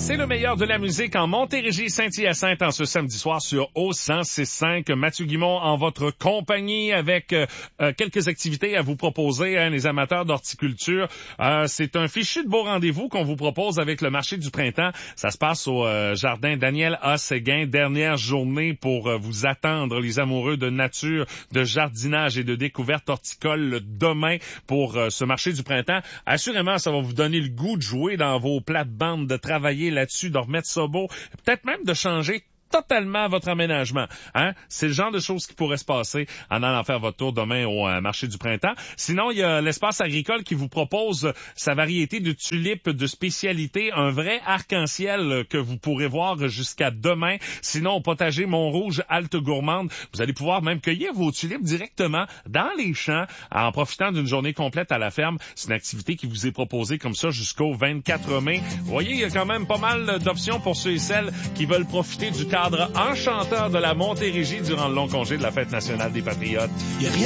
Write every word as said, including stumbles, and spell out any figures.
C'est le meilleur de la musique en Montérégie, Saint-Hyacinthe en ce samedi soir sur O cent six cinq. Mathieu Guimond en votre compagnie avec euh, euh, quelques activités à vous proposer, hein, les amateurs d'horticulture. Euh, c'est un fichu de beau rendez-vous qu'on vous propose avec le marché du printemps. Ça se passe au euh, jardin Daniel A. Séguin. Dernière journée pour euh, vous attendre, les amoureux de nature, de jardinage et de découverte horticole demain pour euh, ce marché du printemps. Assurément, ça va vous donner le goût de jouer dans vos plates-bandes, de travailler là-dessus, de remettre ça beau, peut-être même de changer totalement votre aménagement. Hein? C'est le genre de choses qui pourrait se passer en allant faire votre tour demain au euh, marché du printemps. Sinon, il y a l'espace agricole qui vous propose sa variété de tulipes de spécialité, un vrai arc-en-ciel que vous pourrez voir jusqu'à demain. Sinon, au potager Montrouge, Halte Gourmande, vous allez pouvoir même cueillir vos tulipes directement dans les champs en profitant d'une journée complète à la ferme. C'est une activité qui vous est proposée comme ça jusqu'au vingt-quatre mai. Vous voyez, il y a quand même pas mal d'options pour ceux et celles qui veulent profiter du cadre enchanteur de la Montérégie durant le long congé de la Fête nationale des Patriotes.